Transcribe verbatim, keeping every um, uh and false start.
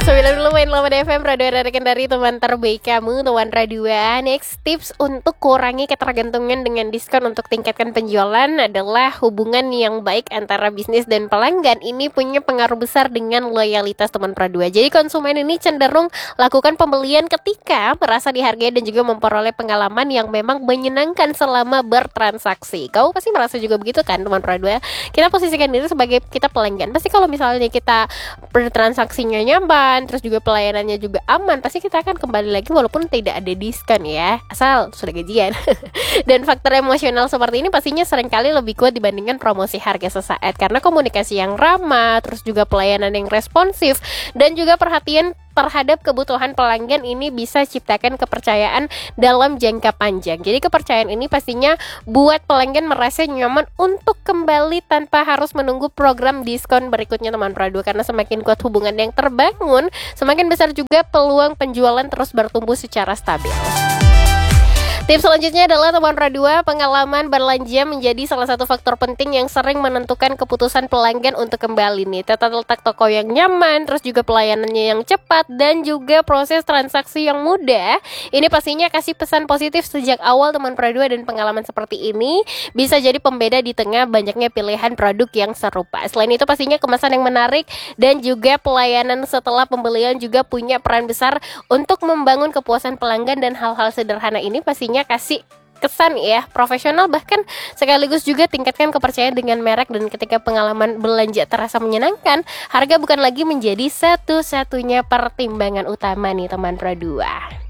sembilan puluh poin delapan F M Radio Rekan dari teman terbaik kamu, teman Radua. Next tips untuk kurangi ketergantungan dengan diskon untuk tingkatkan penjualan adalah hubungan yang baik antara bisnis dan pelanggan. Ini punya pengaruh besar dengan loyalitas teman Radua. Jadi konsumen ini cenderung lakukan pembelian ketika merasa dihargai dan juga memperoleh pengalaman yang memang menyenangkan selama bertransaksi. Kau pasti merasa juga begitu kan teman Radua? Kita posisikan diri sebagai kita pelanggan. Pasti kalau misalnya kita bertransaksinya nyaman, terus juga pelayanannya juga aman, pasti kita akan kembali lagi walaupun tidak ada diskon ya, asal sudah gajian. Dan faktor emosional seperti ini pastinya seringkali lebih kuat dibandingkan promosi harga sesaat, karena komunikasi yang ramah, terus juga pelayanan yang responsif, dan juga perhatian terhadap kebutuhan pelanggan ini bisa ciptakan kepercayaan dalam jangka panjang. Jadi kepercayaan ini pastinya buat pelanggan merasa nyaman untuk kembali tanpa harus menunggu program diskon berikutnya teman Radua. Karena semakin kuat hubungan yang terbangun, semakin besar juga peluang penjualan terus bertumbuh secara stabil. Tips selanjutnya adalah teman Radua, pengalaman belanja menjadi salah satu faktor penting yang sering menentukan keputusan pelanggan untuk kembali nih. Tata letak toko yang nyaman, terus juga pelayanannya yang cepat, dan juga proses transaksi yang mudah. Ini pastinya kasih pesan positif sejak awal teman Radua, dan pengalaman seperti ini bisa jadi pembeda di tengah banyaknya pilihan produk yang serupa. Selain itu pastinya kemasan yang menarik dan juga pelayanan setelah pembelian juga punya peran besar untuk membangun kepuasan pelanggan, dan hal-hal sederhana ini pastinya kasih kesan ya profesional, bahkan sekaligus juga tingkatkan kepercayaan dengan merek. Dan ketika pengalaman belanja terasa menyenangkan, harga bukan lagi menjadi satu-satunya pertimbangan utama nih teman Radua.